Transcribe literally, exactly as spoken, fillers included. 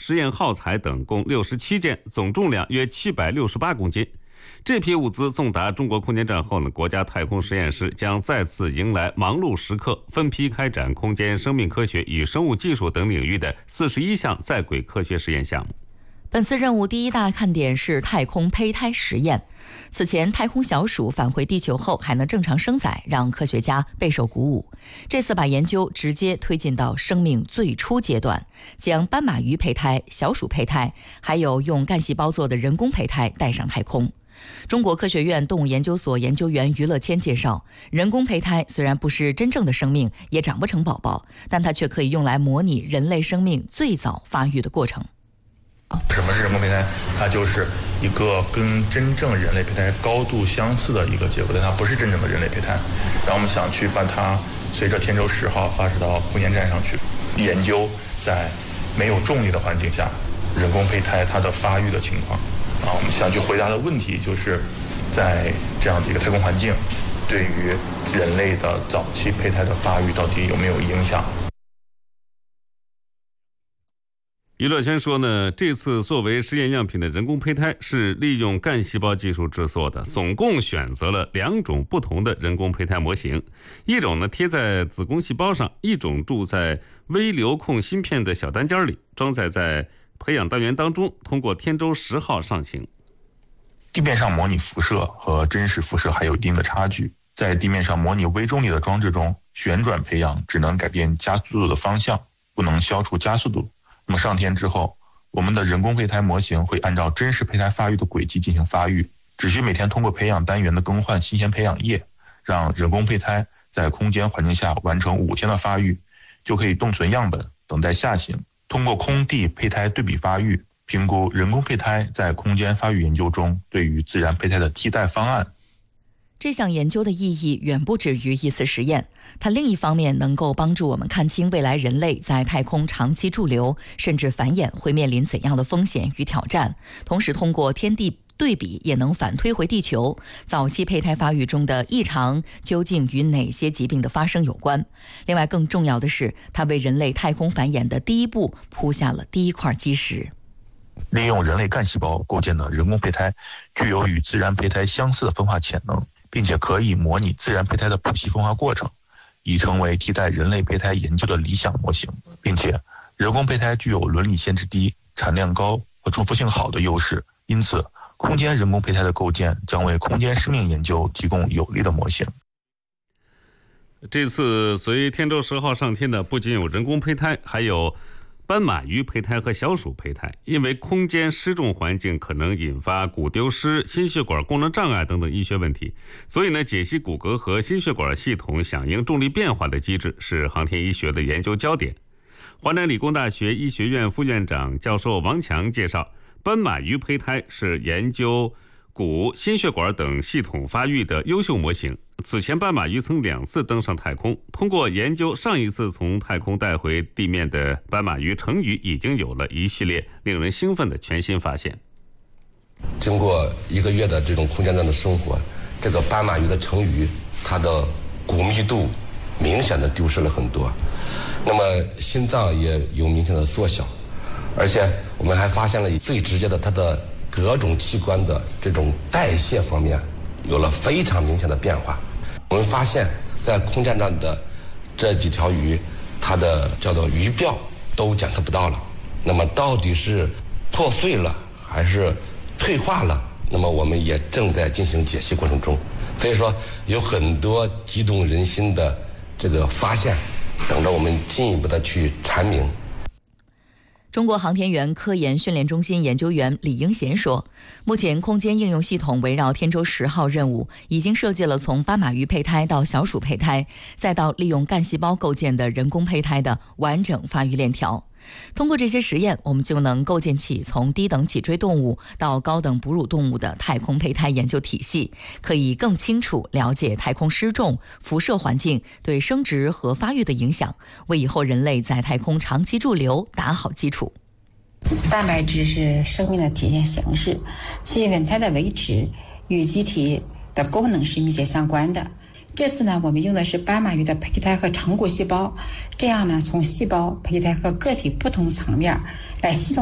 实验耗材等共六十七件，总重量约七百六十八公斤。这批物资送达中国空间站后呢，国家太空实验室将再次迎来忙碌时刻，分批开展空间生命科学与生物技术等领域的四十一项在轨科学实验项目。 本次任务第一大看点是太空胚胎实验。此前，太空小鼠返回地球后还能正常生崽，让科学家备受鼓舞。这次把研究直接推进到生命最初阶段，将斑马鱼胚胎、小鼠胚胎，还有用干细胞做的人工胚胎带上太空。中国科学院动物研究所研究员于乐谦介绍，人工胚胎虽然不是真正的生命，也长不成宝宝，但它却可以用来模拟人类生命最早发育的过程。 什么是人工胚胎？它就是一个跟真正人类胚胎高度相似的一个结果，但它不是真正的人类胚胎。然后我们想去把它随着天舟十号发射到空间站上去，研究在没有重力的环境下人工胚胎它的发育的情况。啊，我们想去回答的问题就是在这样的一个太空环境对于人类的早期胚胎的发育到底有没有影响。 于乐谦说呢，这次作为实验样品的人工胚胎是利用干细胞技术制作的，总共选择了两种不同的人工胚胎模型，一种呢贴在子宫细胞上，一种注在微流控芯片的小单间里，装载在培养单元当中，通过天舟十号上行。 地面上模拟辐射和真实辐射还有一定的差距，在地面上模拟微重力的装置中，旋转培养只能改变加速度的方向，不能消除加速度。那么上天之后，我们的人工胚胎模型会按照真实胚胎发育的轨迹进行发育，只需每天通过培养单元的更换新鲜培养液，让人工胚胎在空间环境下完成五天的发育，就可以冻存样本，等待下行。通过空地胚胎对比发育，评估人工胚胎在空间发育研究中对于自然胚胎的替代方案。 这项研究的意义远不止于一次实验，它另一方面能够帮助我们看清未来人类在太空长期驻留甚至繁衍会面临怎样的风险与挑战，同时通过天地对比也能反推回地球，早期胚胎发育中的异常究竟与哪些疾病的发生有关。另外更重要的是，它为人类太空繁衍的第一步铺下了第一块基石。 利用人类干细胞构建的人工胚胎具有与自然胚胎相似的分化潜能，并且可以模拟自然胚胎的谱系分化过程，已成为替代人类胚胎研究的理想模型。并且人工胚胎具有伦理限制低、产量高和重复性好的优势，因此空间人工胚胎的构建将为空间生命研究提供有力的模型。 这次随天舟十号上天的不仅有人工胚胎，还有斑马鱼胚胎和小鼠胚胎。因为空间失重环境可能引发骨丢失、心血管功能障碍等等医学问题，所以呢，解析骨骼和心血管系统响应重力变化的机制是航天医学的研究焦点。华南理工大学医学院副院长教授王强介绍，斑马鱼胚胎是研究骨、心血管等系统发育的优秀模型。此前斑马鱼曾两次登上太空，通过研究上一次从太空带回地面的斑马鱼成鱼，已经有了一系列令人兴奋的全新发现。 经过一个月的这种空间站的生活，这个斑马鱼的成鱼，它的骨密度明显的丢失了很多，那么心脏也有明显的缩小，而且我们还发现了最直接的，它的各种器官的这种代谢方面有了非常明显的变化。我们发现在空间站的这几条鱼，它的叫做鱼鳔都检测不到了，那么到底是破碎了还是退化了，那么我们也正在进行解析过程中。所以说有很多激动人心的这个发现等着我们进一步的去阐明。 中国航天员科研训练中心研究员李英贤说，目前空间应用系统围绕天舟十号任务已经设计了从斑马鱼胚胎到小鼠胚胎，再到利用干细胞构建的人工胚胎的完整发育链条。通过这些实验，我们就能构建起从低等脊椎动物到高等哺乳动物的太空胚胎研究体系，可以更清楚了解太空失重、辐射环境对生殖和发育的影响，为以后人类在太空长期驻留打好基础。 蛋白质是生命的体现形式，其稳态的维持与机体的功能是密切相关的。这次呢，我们用的是斑马鱼的胚胎和成骨细胞，这样呢，从细胞、胚胎和个体不同层面来系统